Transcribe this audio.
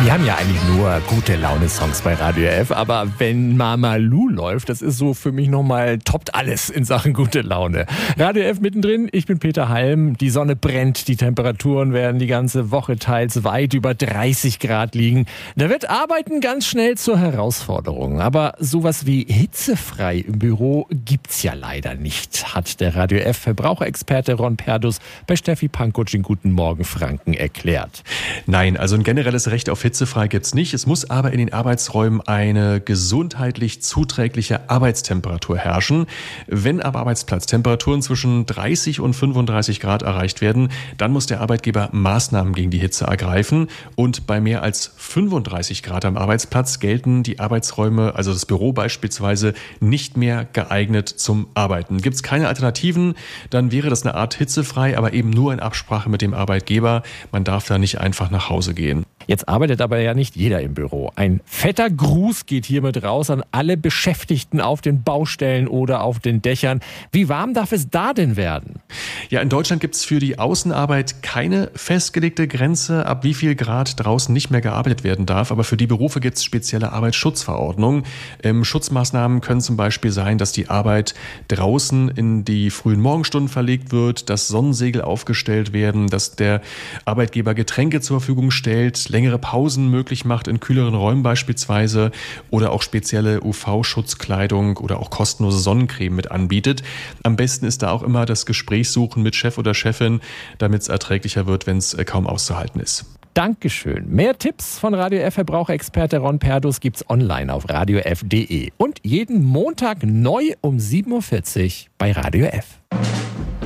Wir haben ja eigentlich nur gute Laune-Songs bei Radio F, aber wenn Mama Lu läuft, das ist so für mich nochmal, toppt alles in Sachen gute Laune. Radio F mittendrin, ich bin Peter Halm, die Sonne brennt, die Temperaturen werden die ganze Woche teils weit über 30 Grad liegen. Da wird Arbeiten ganz schnell zur Herausforderung, aber sowas wie hitzefrei im Büro gibt's ja leider nicht, hat der Radio F Verbraucherexperte Ron Perdus bei Steffi Pankow in Guten Morgen Franken erklärt. Nein, also ein generelles Recht auf hitzefrei gibt's nicht. Es muss aber in den Arbeitsräumen eine gesundheitlich zuträgliche Arbeitstemperatur herrschen. Wenn am Arbeitsplatz Temperaturen zwischen 30 und 35 Grad erreicht werden, dann muss der Arbeitgeber Maßnahmen gegen die Hitze ergreifen. Und bei mehr als 35 Grad am Arbeitsplatz gelten die Arbeitsräume, also das Büro beispielsweise, nicht mehr geeignet zum Arbeiten. Gibt's keine Alternativen, dann wäre das eine Art hitzefrei, aber eben nur in Absprache mit dem Arbeitgeber. Man darf da nicht einfach nach Hause gehen. Jetzt arbeitet aber ja nicht jeder im Büro. Ein fetter Gruß geht hiermit raus an alle Beschäftigten auf den Baustellen oder auf den Dächern. Wie warm darf es da denn werden? Ja, in Deutschland gibt es für die Außenarbeit keine festgelegte Grenze, ab wie viel Grad draußen nicht mehr gearbeitet werden darf. Aber für die Berufe gibt es spezielle Arbeitsschutzverordnungen. Schutzmaßnahmen können zum Beispiel sein, dass die Arbeit draußen in die frühen Morgenstunden verlegt wird, dass Sonnensegel aufgestellt werden, dass der Arbeitgeber Getränke zur Verfügung stellt, längere Pausen möglich macht in kühleren Räumen beispielsweise oder auch spezielle UV-Schutzkleidung oder auch kostenlose Sonnencreme mit anbietet. Am besten ist da auch immer das Gespräch suchen mit Chef oder Chefin, damit es erträglicher wird, wenn es kaum auszuhalten ist. Dankeschön. Mehr Tipps von Radio F Verbraucherexperte Ron Perdus gibt's online auf radiof.de und jeden Montag neu um 7.40 Uhr bei Radio F.